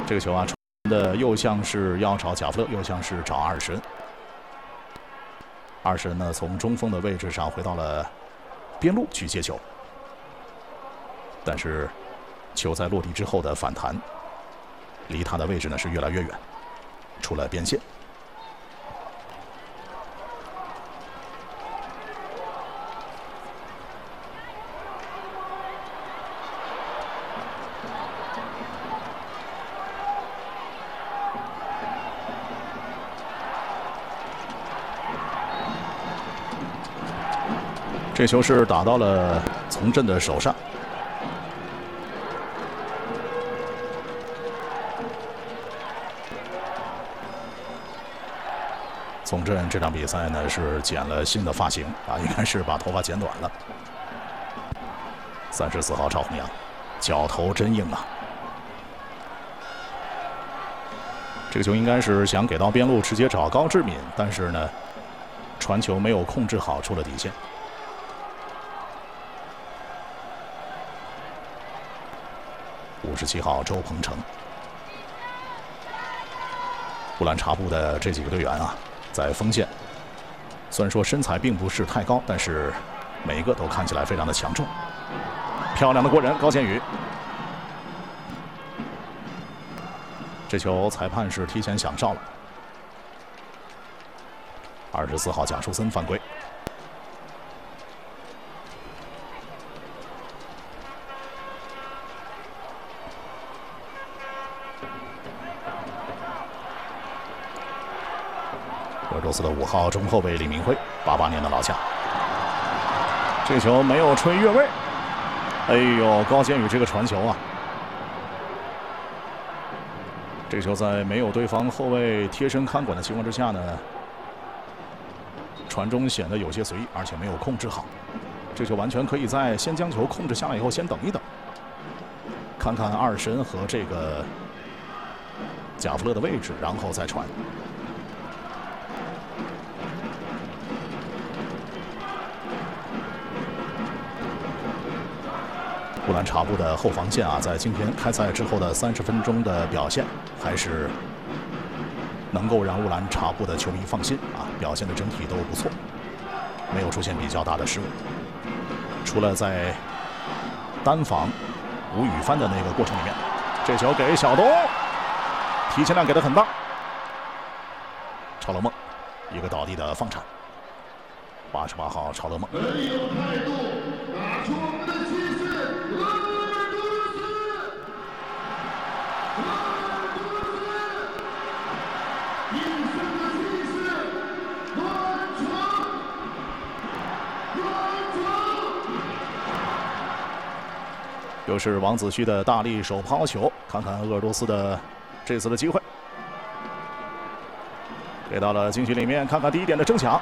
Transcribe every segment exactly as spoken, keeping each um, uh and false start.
这个球啊，传的又像是要找贾弗勒，又像是找阿尔什。阿尔什呢，从中锋的位置上回到了边路去接球，但是球在落地之后的反弹，离他的位置呢是越来越远，出了边线。 这球是打到了从振的手上，从振这场比赛呢是剪了新的发型啊，应该是把头发剪短了。三十四号赵宏阳，脚头真硬啊！这个球应该是想给到边路直接找高志敏，但是呢，传球没有控制好，出了底线。 五十七号周鹏程，乌兰察布的这几个队员啊，在锋线虽然说身材并不是太高，但是每一个都看起来非常的强壮。漂亮的过人，高建宇。这球裁判是提前响哨了。二十四号贾舒森犯规。 鄂州斯的五号中后卫李明辉，八八年的老将。这球没有吹越位，哎呦，高建宇这个传球啊！这球在没有对方后卫贴身看管的情况之下呢，传中显得有些随意，而且没有控制好。这球完全可以在先将球控制下来以后，先等一等，看看阿尔什和这个贾弗勒的位置，然后再传。 乌兰察布的后防线啊，在今天开赛之后的三十分钟的表现，还是能够让乌兰察布的球迷放心啊，表现的整体都不错，没有出现比较大的失误。除了在单防吴宇帆的那个过程里面，这球给小东，提前量给的很大。超乐梦一个倒地的放铲，八十八号超乐梦。 又是王子旭的大力手抛球，看看鄂尔多斯的这次的机会，给到了禁区里面，看看第一点的争抢，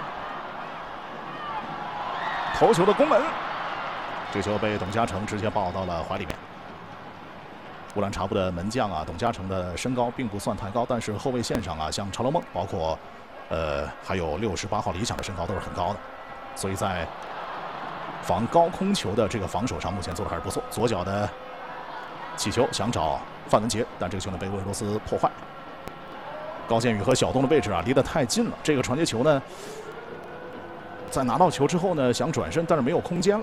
头球的攻门，这球被董家成直接抱到了怀里面。乌兰察布的门将啊，董家成的身高并不算太高，但是后卫线上啊，像超乐梦，包括呃还有六十八号理想的身高都是很高的，所以在 防高空球的这个防守上，目前做的还是不错。左脚的起球想找范文杰，但这个球呢被鄂尔多斯破坏。高建宇和小东的位置啊离得太近了，这个传接球呢，在拿到球之后呢想转身，但是没有空间了。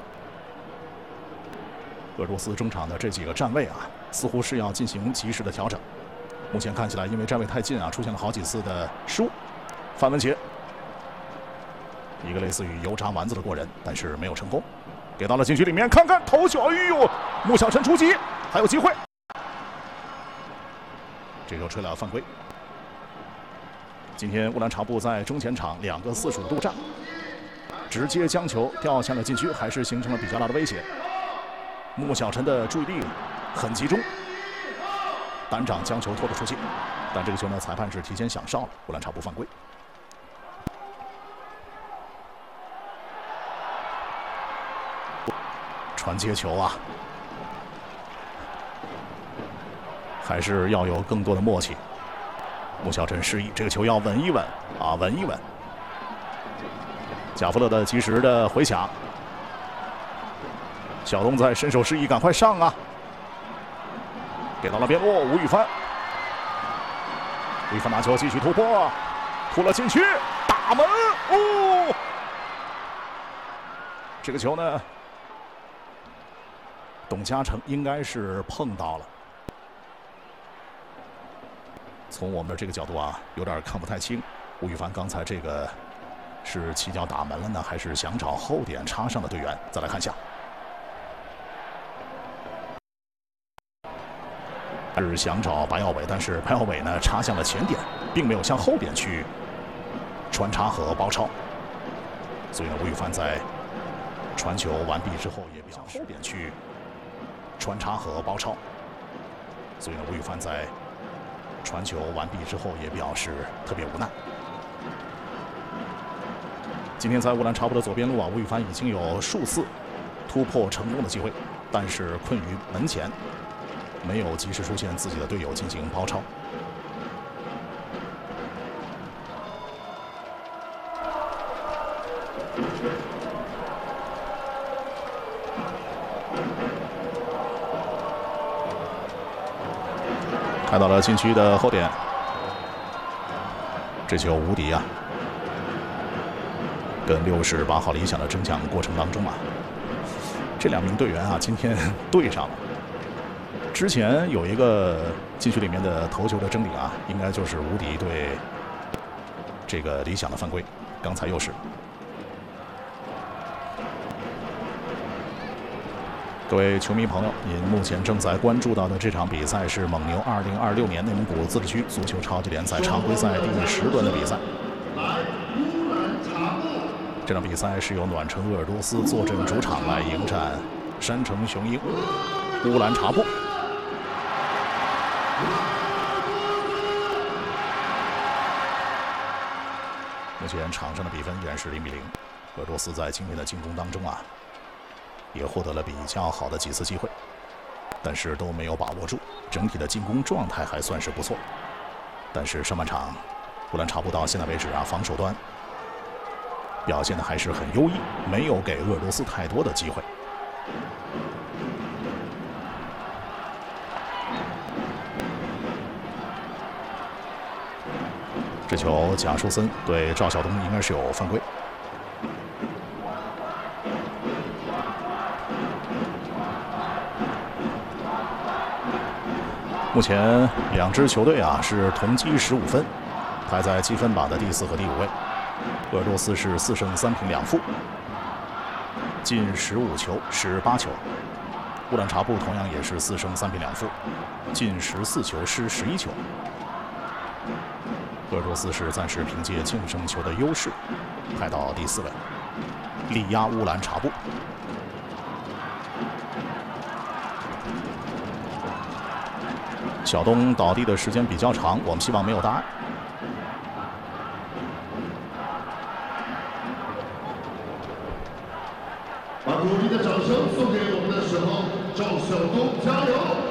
鄂尔多斯中场的这几个站位啊，似乎是要进行及时的调整。目前看起来，因为站位太近啊，出现了好几次的失误。范文杰。 一个类似于油炸丸子的过人，但是没有成功，给到了禁区里面，看看头球，哎呦，穆小晨出击，还有机会，这球吹了犯规。今天乌兰察布在中前场两个四十五度站，直接将球吊向了禁区，还是形成了比较大的威胁。穆小晨的注意力很集中，单掌将球拖了出去，但这个球呢，裁判是提前响哨了，乌兰察布犯规。 传接球啊，还是要有更多的默契。穆小晨示意这个球要稳一稳啊，稳一稳。贾弗勒的及时的回抢，小东在伸手示意赶快上啊，给到了边路，吴宇帆吴亦凡拿球继续突破，突了进去，大门哦！这个球呢，董家成应该是碰到了。从我们的这个角度啊，有点看不太清，吴亦凡刚才这个是起脚打门了呢，还是想找后点插上的队员？再来看一下。 是想找白耀伟，但是白耀伟呢插向了前点，并没有向后点去穿插和包抄，所以呢，吴亦凡在传球完毕之后也向后点去穿插和包抄，所以呢，吴亦凡在传球完毕之后也表示特别无奈。今天在乌兰察布的左边路啊，吴亦凡已经有数次突破成功的机会，但是困于门前。 没有及时出现自己的队友进行包抄。看到了禁区的后点，这球无敌啊！跟六十八号理想的争抢过程当中啊，这两名队员啊，今天对上了。 之前有一个禁区里面的头球的争顶啊，应该就是无敌对这个理想的犯规，刚才又是。各位球迷朋友，您目前正在关注到的这场比赛是蒙牛二零二六年内蒙古自治区足球超级联赛常规赛第十轮的比赛。这场比赛是由暖城鄂尔多斯坐镇主场来迎战山城雄鹰乌兰察布。 目前场上的比分依然是零比零。鄂尔多斯在今天的进攻当中啊，也获得了比较好的几次机会，但是都没有把握住。整体的进攻状态还算是不错，但是上半场乌兰察布到现在为止啊，防守端表现的还是很优异，没有给鄂尔多斯太多的机会。 这球贾舒森对赵晓东应该是有犯规。目前两支球队啊是同积十五分，排在积分榜的第四和第五位。鄂尔多斯是四胜三平两负，进十五球失八球。乌兰察布同样也是四胜三平两负，进十四球失十一球。 鄂尔多斯是暂时凭借净胜球的优势排到第四位，力压乌兰察布。小东倒地的时间比较长，我们希望没有大碍。 把鼓励的掌声送给我们的时候，赵晓东，加油！